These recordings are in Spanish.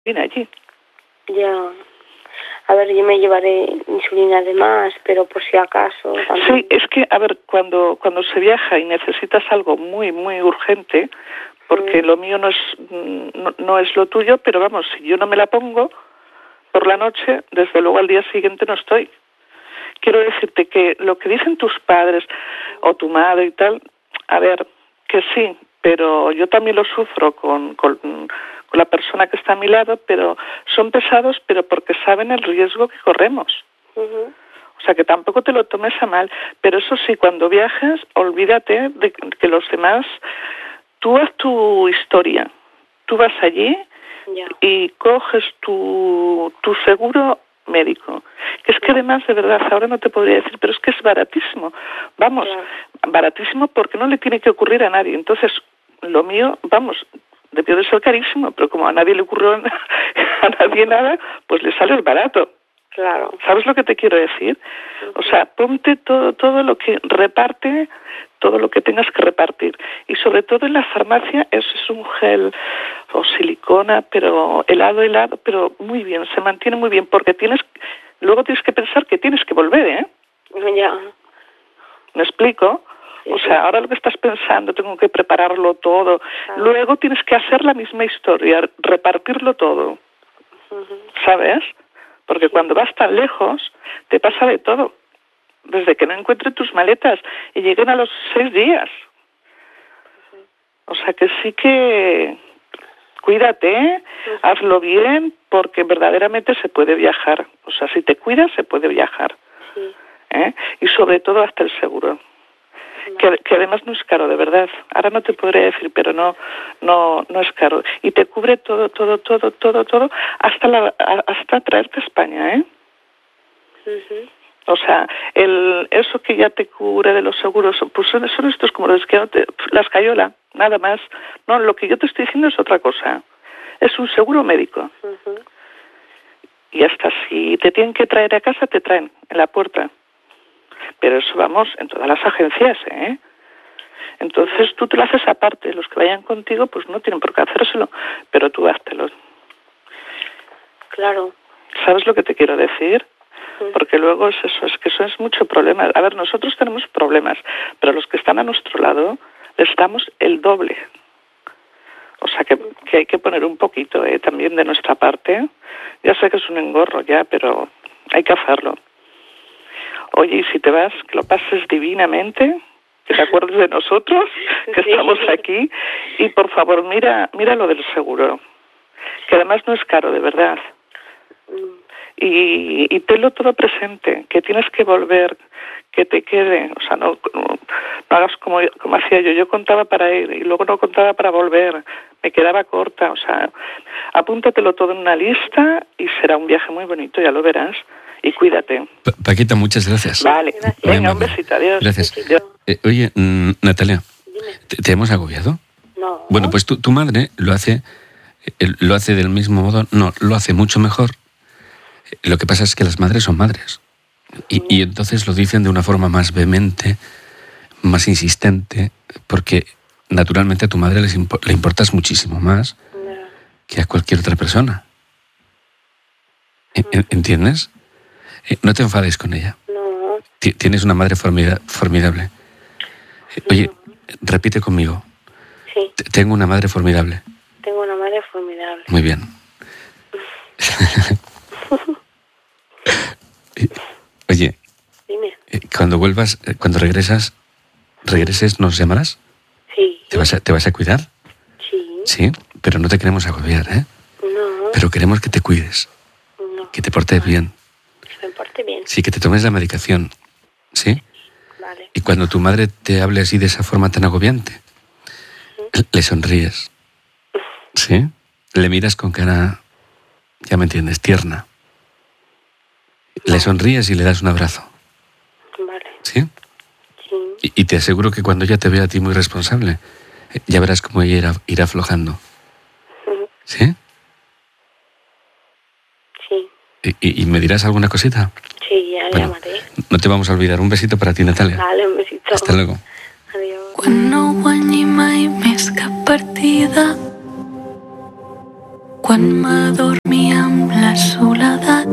insulina allí. Ya. A ver, yo me llevaré insulina además, pero por si acaso también. Sí, es que, a ver, cuando se viaja y necesitas algo muy, muy urgente, porque lo mío no es lo tuyo, pero vamos, si yo no me la pongo por la noche, desde luego al día siguiente no estoy. Quiero decirte que lo que dicen tus padres o tu madre y tal, a ver, que sí, pero yo también lo sufro con la persona que está a mi lado, pero son pesados, pero porque saben el riesgo que corremos. O sea, que tampoco te lo tomes a mal, pero eso sí, cuando viajes, olvídate de que los demás, tú haz tu historia, tú vas allí y coges tu seguro médico, que es que además, de verdad, ahora no te podría decir, pero es que es baratísimo, vamos, baratísimo porque no le tiene que ocurrir a nadie. Entonces, lo mío, vamos, debió de ser carísimo, pero como a nadie le ocurrió a nadie nada, pues le sale barato. Claro. ¿Sabes lo que te quiero decir? O sea, ponte todo lo que reparte, todo lo que tengas que repartir. Y sobre todo en la farmacia, eso es un gel o silicona, pero helado, pero muy bien, se mantiene muy bien, porque luego tienes que pensar que tienes que volver, ¿eh? Ya. ¿Me explico? O sea, ahora lo que estás pensando, tengo que prepararlo todo. Luego tienes que hacer la misma historia, repartirlo todo. ¿Sabes? Porque cuando vas tan lejos, te pasa de todo. Desde que no encuentres tus maletas y lleguen a los 6 días. O sea que sí que cuídate, hazlo bien, porque verdaderamente se puede viajar. O sea, si te cuidas, se puede viajar. Y sobre todo hasta el seguro. Que además no es caro, de verdad. Ahora no te podría decir, pero no es caro. Y te cubre todo, hasta traerte a España, ¿eh? O sea, eso que ya te cubre de los seguros, pues son estos como los que la escayola, nada más. No, lo que yo te estoy diciendo es otra cosa. Es un seguro médico. Y hasta si te tienen que traer a casa, te traen en la puerta. Pero eso vamos en todas las agencias, ¿eh? Entonces tú te lo haces aparte. Los que vayan contigo pues no tienen por qué hacérselo, pero tú háztelo. Claro. ¿Sabes lo que te quiero decir? Porque luego es que eso es mucho problema. A ver, nosotros tenemos problemas, pero los que están a nuestro lado les damos el doble. O sea que hay que poner un poquito también de nuestra parte. Ya sé que es un engorro ya, pero hay que hacerlo. Oye, y si te vas, que lo pases divinamente, que te acuerdes de nosotros, que estamos aquí. Y por favor, mira lo del seguro, que además no es caro, de verdad. Y tenlo todo presente, que tienes que volver, que te quede. O sea, no hagas como hacía yo. Yo contaba para ir y luego no contaba para volver. Me quedaba corta. O sea, apúntatelo todo en una lista y será un viaje muy bonito, ya lo verás. Y cuídate. Paquita, muchas gracias. Vale, venga, un besito, adiós. Gracias. Oye, Natalia, ¿te hemos agobiado? No. Bueno, pues tu madre lo hace del mismo modo, no, lo hace mucho mejor. Lo que pasa es que las madres son madres. Y entonces lo dicen de una forma más vehemente, más insistente, porque naturalmente a tu madre le importas muchísimo más que a cualquier otra persona. ¿Entiendes? No te enfades con ella. No. Tienes una madre formidable. Oye, repite conmigo. Sí. Tengo una madre formidable. Tengo una madre formidable. Muy bien. Oye, dime. Cuando regreses, ¿nos llamarás? Sí. ¿Te vas a cuidar? Sí. Sí, pero no te queremos agobiar, ¿eh? No. Pero queremos que te cuides. No. Que te portes bien. Que me porte bien. Sí, que te tomes la medicación. ¿Sí? Vale. Y cuando tu madre te hable así de esa forma tan agobiante, le sonríes. ¿Sí? Le miras con cara, ya me entiendes, tierna. Le sonríes y le das un abrazo. Vale. ¿Sí? Sí. Y te aseguro que cuando ella te vea a ti muy responsable, ya verás cómo ella irá aflojando. ¿Sí? Sí. ¿Y me dirás alguna cosita? Sí, ya Bueno, llamaré. no te vamos a olvidar. Un besito para ti, Natalia. Vale, un besito. Hasta luego. Adiós. Quan no guanyi mai més cap partida quan m'adormi amb la soledat,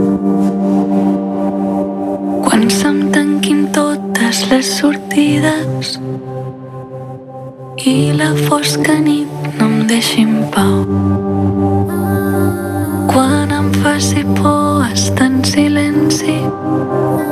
quan se'm tanquin totes les sortides i la fosca nit no em deixi en pau, quan em faci por estar en silenci